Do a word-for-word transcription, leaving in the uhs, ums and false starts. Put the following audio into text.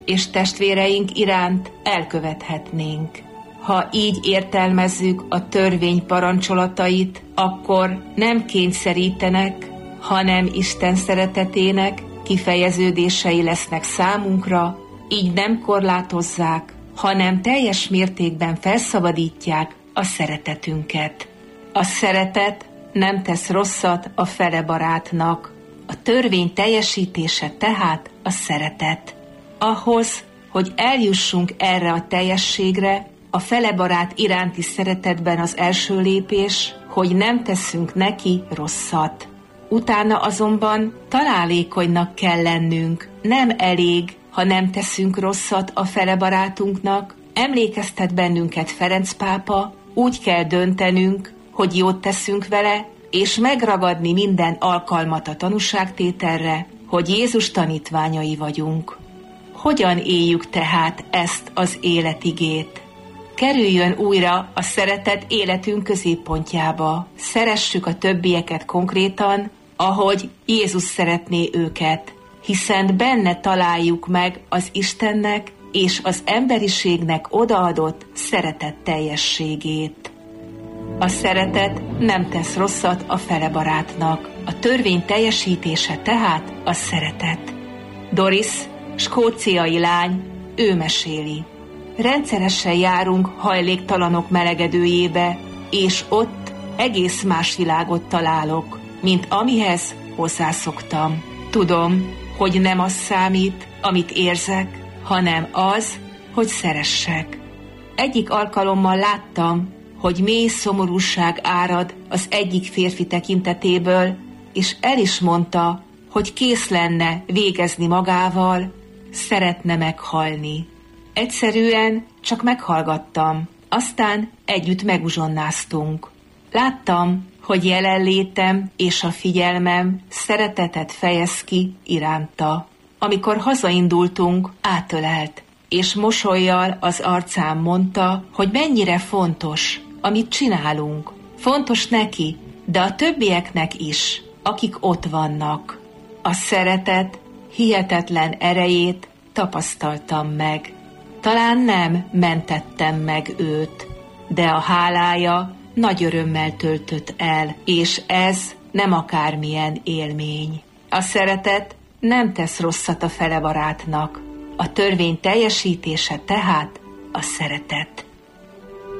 és testvéreink iránt elkövethetnénk. Ha így értelmezzük a törvény parancsolatait, akkor nem kényszerítenek, hanem Isten szeretetének kifejeződései lesznek számunkra, így nem korlátozzák, hanem teljes mértékben felszabadítják a szeretetünket. A szeretet nem tesz rosszat a felebarátnak. A törvény teljesítése tehát a szeretet. Ahhoz, hogy eljussunk erre a teljességre, a felebarát iránti szeretetben az első lépés, hogy nem teszünk neki rosszat. Utána azonban találékonynak kell lennünk. Nem elég, ha nem teszünk rosszat a felebarátunknak. Emlékeztet bennünket Ferenc pápa, úgy kell döntenünk, hogy jót teszünk vele, és megragadni minden alkalmat a tanúságtételre, hogy Jézus tanítványai vagyunk. Hogyan éljük tehát ezt az életigét? Kerüljön újra a szeretet életünk középpontjába. Szeressük a többieket konkrétan, ahogy Jézus szeretné őket, hiszen benne találjuk meg az Istennek és az emberiségnek odaadott szeretet teljességét. A szeretet nem tesz rosszat a felebarátnak. A törvény teljesítése tehát a szeretet. Doris, skóciai lány, ő meséli. Rendszeresen járunk hajléktalanok melegedőjébe, és ott egész más világot találok, mint amihez hozzászoktam. Tudom, hogy nem az számít, amit érzek, hanem az, hogy szeressek. Egyik alkalommal láttam, hogy mély szomorúság árad az egyik férfi tekintetéből, és el is mondta, hogy kész lenne végezni magával, szeretne meghalni. Egyszerűen csak meghallgattam, aztán együtt meguzsonnáztunk. Láttam, hogy jelenlétem és a figyelmem szeretetet fejez ki iránta. Amikor hazaindultunk, átölelt, és mosollyal az arcán mondta, hogy mennyire fontos, amit csinálunk. Fontos neki, de a többieknek is, akik ott vannak. A szeretet hihetetlen erejét tapasztaltam meg. Talán nem mentettem meg őt, de a hálája nagy örömmel töltött el, és ez nem akármilyen élmény. A szeretet nem tesz rosszat a felebarátnak. A törvény teljesítése tehát a szeretet.